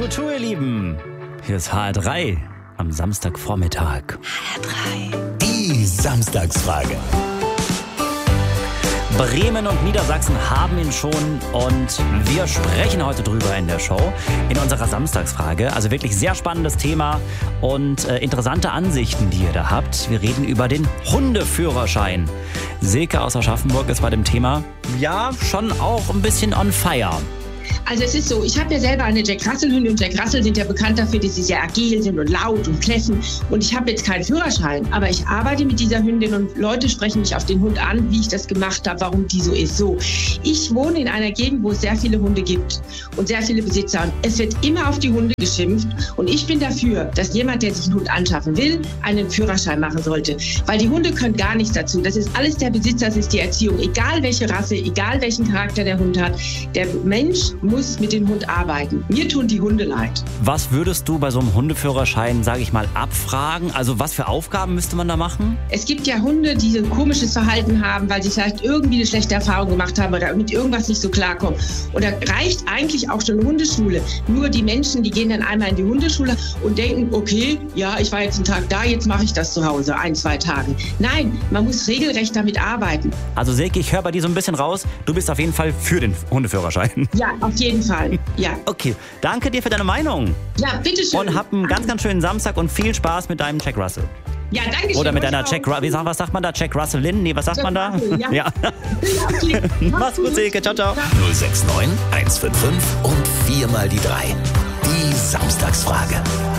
ihr Lieben. Hier ist HR3 am Samstagvormittag. HR3. Die Samstagsfrage. Bremen und Niedersachsen haben ihn schon und wir sprechen heute drüber in der Show, in unserer Samstagsfrage. Also wirklich sehr spannendes Thema und interessante Ansichten, die ihr da habt. Wir reden über den Hundeführerschein. Silke aus Aschaffenburg ist bei dem Thema, ja, schon auch ein bisschen on fire. Also es ist so, ich habe ja selber eine Jack Russell-Hündin und Jack Russell sind ja bekannt dafür, dass sie sehr agil sind und laut und kläffen. Und ich habe jetzt keinen Führerschein, aber ich arbeite mit dieser Hündin und Leute sprechen mich auf den Hund an, wie ich das gemacht habe, warum die so ist. So, ich wohne in einer Gegend, wo es sehr viele Hunde gibt und sehr viele Besitzer. Und es wird immer auf die Hunde geschimpft und ich bin dafür, dass jemand, der sich einen Hund anschaffen will, einen Führerschein machen sollte. Weil die Hunde können gar nichts dazu. Das ist alles der Besitzer, das ist die Erziehung. Egal welche Rasse, egal welchen Charakter der Hund hat, der Mensch muss mit dem Hund arbeiten. Mir tun die Hunde leid. Was würdest du bei so einem Hundeführerschein, sage ich mal, abfragen? Also was für Aufgaben müsste man da machen? Es gibt ja Hunde, die ein komisches Verhalten haben, weil sie vielleicht irgendwie eine schlechte Erfahrung gemacht haben oder mit irgendwas nicht so klarkommen. Und da reicht eigentlich auch schon eine Hundeschule. Nur die Menschen, die gehen dann einmal in die Hundeschule und denken, okay, ja, ich war jetzt einen Tag da, jetzt mache ich das zu Hause, 1-2 Tage. Nein, man muss regelrecht damit arbeiten. Also Silke, ich höre bei dir so ein bisschen raus, du bist auf jeden Fall für den Hundeführerschein. Ja, auf jeden Fall. Ja. Okay, danke dir für deine Meinung. Ja, bitteschön. Und hab einen ganz, ganz schönen Samstag und viel Spaß mit deinem Jack Russell. Ja, danke schön. Oder mit deiner Jack Russell. Was sagt man da? Jack Russell Lynn? Nee, was sagt man da? Russell, ja. Okay. Mach's gut, Silke. Ciao, ciao. 069 155 und 4 mal die 3. Die Samstagsfrage.